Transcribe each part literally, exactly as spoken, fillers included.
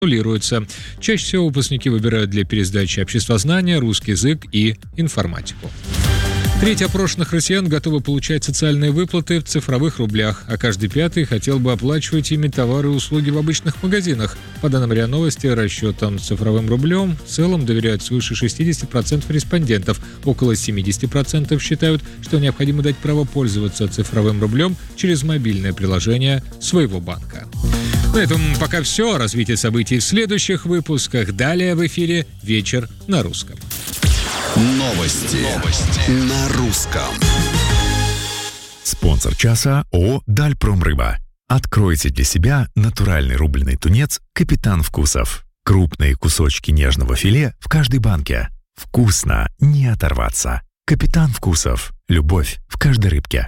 аннулируются. Чаще всего выпускники выбирают для пересдачи обществознания, русский язык и информатику. Треть опрошенных россиян готовы получать социальные выплаты в цифровых рублях, а каждый пятый хотел бы оплачивать ими товары и услуги в обычных магазинах. По данным РИА Новости, расчетам с цифровым рублем в целом доверяют свыше шестьдесят процентов респондентов. Около семьдесят процентов считают, что необходимо дать право пользоваться цифровым рублем через мобильное приложение своего банка. На этом пока все. Развитие событий в следующих выпусках. Далее в эфире «Вечер на русском». Новости. Новости на русском. Спонсор часа ООО «Дальпромрыба». Откройте для себя натуральный рубленый тунец «Капитан Вкусов». Крупные кусочки нежного филе в каждой банке. Вкусно не оторваться. «Капитан Вкусов». Любовь в каждой рыбке.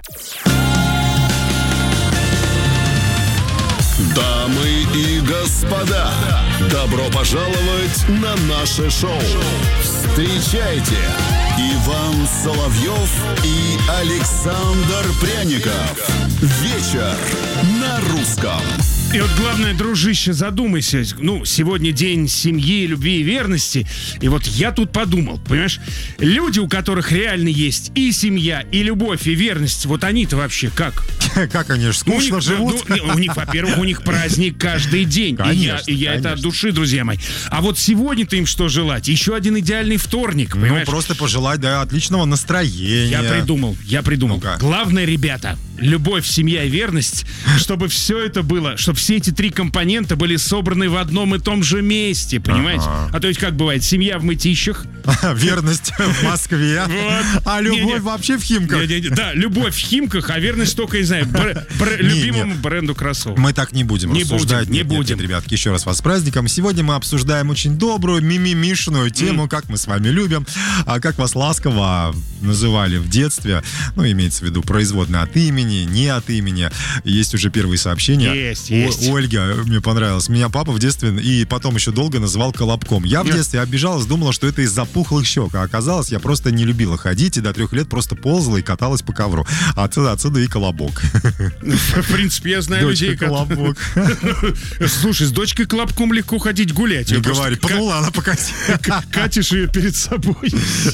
Дамы и господа, добро пожаловать на наше шоу. Встречайте, Иван Соловьев и Александр Пряников. Вечер на русском. И вот главное, дружище, задумайся. Ну, сегодня день семьи, любви и верности. И вот я тут подумал, понимаешь, люди, у которых реально есть и семья, и любовь, и верность, вот они-то вообще как? Как они же скучно у них, живут? Ну, у них, во-первых, у них праздник каждый день. Конечно, и я, и я это от души, друзья мои. А вот сегодня-то им что желать? Еще один идеальный вторник, понимаешь? Ну, просто пожелать, да, отличного настроения. Я придумал, я придумал. Ну-ка. Главное, ребята, любовь, семья и верность, чтобы все это было, чтобы все эти три компонента были собраны в одном и том же месте, понимаете? Ага. А то есть, как бывает, семья в Мытищах. Верность в Москве. А любовь вообще в Химках. Да, любовь в Химках, а верность только, не знаю, любимому бренду кроссовок. Мы так не будем рассуждать. Не будем. Ребятки, еще раз вас с праздником. Сегодня мы обсуждаем очень добрую, мимимишную тему, как мы с вами любим, а как вас ласково называли в детстве. Ну, имеется в виду производные от имени, не от имени. Есть уже первые сообщения. Есть, есть. Ольга, мне понравилось. Меня папа в детстве и потом еще долго называл Колобком. Я в детстве обижалась, думала, что это из-за пухлых щек. А оказалось, я просто не любила ходить и до трех лет просто ползала и каталась по ковру. Отсюда, отсюда и Колобок. В принципе, я знаю людей, Колобок. Слушай, с дочкой Колобком легко ходить гулять. Не говори, пнула, она покатила. Катишь ее перед собой.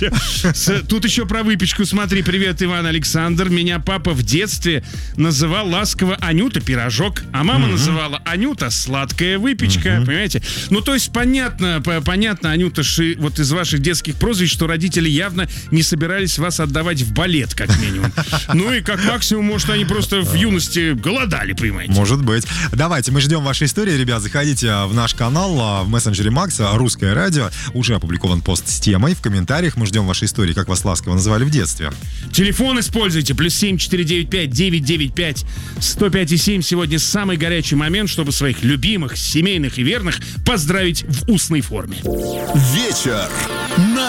Тут еще про выпечку смотри. Привет, Иван, Александр. Меня папа в детстве называл ласково Анюта пирожок, а мама mm-hmm. называла Анюта сладкая выпечка, mm-hmm. понимаете? Ну, то есть, понятно, понятно, Анюта, ши, вот из ваших детских прозвищ, что родители явно не собирались вас отдавать в балет, как минимум. Ну и как максимум, может, они просто в юности голодали, понимаете? Может быть. Давайте, мы ждем вашей истории, ребят. Заходите в наш канал в мессенджере Макса, Русское радио. Уже опубликован пост с темой. В комментариях мы ждем вашей истории, как вас ласково называли в детстве. Телефон используйте. Плюс семь четыре девять пять девять девять пять сто пять и семь. Сегодня самый горячий момент, чтобы своих любимых, семейных и верных поздравить в устной форме. Вечер на